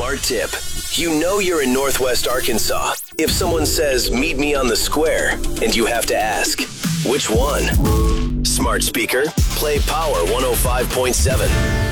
smart tip. You know you're in Northwest Arkansas if someone says, meet me on the square, and you have to ask, which one? Smart speaker, play Power 105.7.